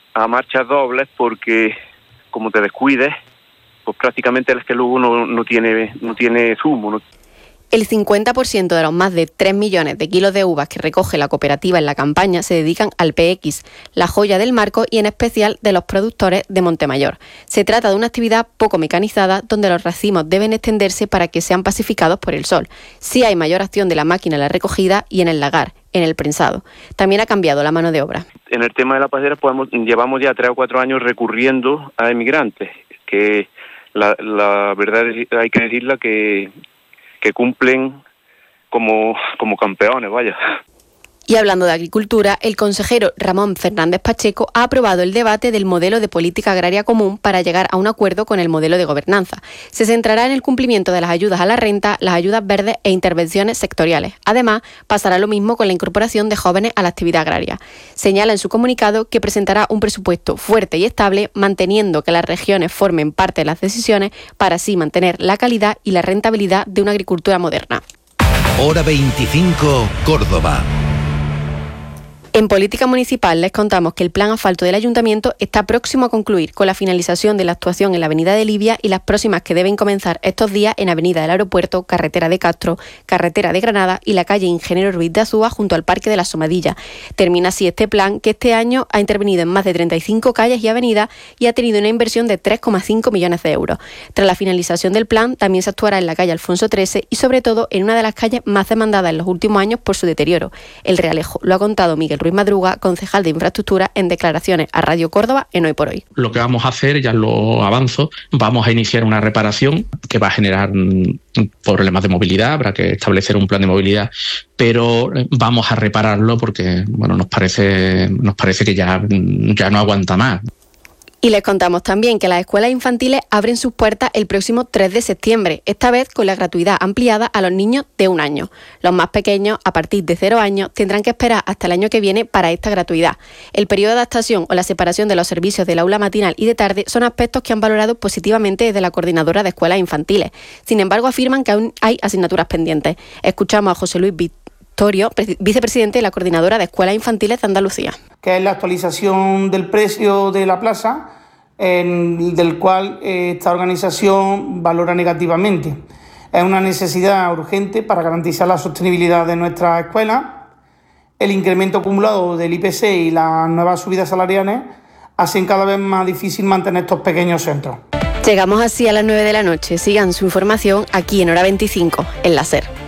a marchas dobles porque como te descuides, pues prácticamente es que luego no tiene zumo, ¿no? El 50% de los más de 3 millones de kilos de uvas que recoge la cooperativa en la campaña se dedican al PX, la joya del marco y en especial de los productores de Montemayor. Se trata de una actividad poco mecanizada donde los racimos deben extenderse para que sean pacificados por el sol. Sí hay mayor acción de la máquina en la recogida y en el lagar, en el prensado. También ha cambiado la mano de obra. En el tema de la pasera llevamos ya 3 o 4 años recurriendo a emigrantes, que la verdad hay que decirla que cumplen como campeones, vaya. Y hablando de agricultura, el consejero Ramón Fernández Pacheco ha aprobado el debate del modelo de política agraria común para llegar a un acuerdo con el modelo de gobernanza. Se centrará en el cumplimiento de las ayudas a la renta, las ayudas verdes e intervenciones sectoriales. Además, pasará lo mismo con la incorporación de jóvenes a la actividad agraria. Señala en su comunicado que presentará un presupuesto fuerte y estable, manteniendo que las regiones formen parte de las decisiones para así mantener la calidad y la rentabilidad de una agricultura moderna. Hora 25, Córdoba. En política municipal les contamos que el plan asfalto del Ayuntamiento está próximo a concluir con la finalización de la actuación en la Avenida de Libia y las próximas que deben comenzar estos días en Avenida del Aeropuerto, Carretera de Castro, Carretera de Granada y la calle Ingeniero Ruiz de Azúa junto al Parque de la Somadilla. Termina así este plan que este año ha intervenido en más de 35 calles y avenidas y ha tenido una inversión de 3,5 millones de euros. Tras la finalización del plan también se actuará en la calle Alfonso XIII y sobre todo en una de las calles más demandadas en los últimos años por su deterioro, el Realejo. Lo ha contado Miguel Ruiz Madruga, concejal de Infraestructura, en declaraciones a Radio Córdoba en Hoy por Hoy. Lo que vamos a hacer, ya lo avanzo, vamos a iniciar una reparación que va a generar problemas de movilidad, habrá que establecer un plan de movilidad, pero vamos a repararlo porque nos parece que ya no aguanta más. Y les contamos también que las escuelas infantiles abren sus puertas el próximo 3 de septiembre, esta vez con la gratuidad ampliada a los niños de 1 año. Los más pequeños, a partir de 0 años, tendrán que esperar hasta el año que viene para esta gratuidad. El periodo de adaptación o la separación de los servicios del aula matinal y de tarde son aspectos que han valorado positivamente desde la Coordinadora de Escuelas Infantiles. Sin embargo, afirman que aún hay asignaturas pendientes. Escuchamos a José Luis Victorio, vicepresidente de la Coordinadora de Escuelas Infantiles de Andalucía. Que es la actualización del precio de la plaza, del cual esta organización valora negativamente. Es una necesidad urgente para garantizar la sostenibilidad de nuestras escuelas. El incremento acumulado del IPC y las nuevas subidas salariales hacen cada vez más difícil mantener estos pequeños centros. Llegamos así a las 9 de la noche. Sigan su información aquí en Hora 25, en la SER.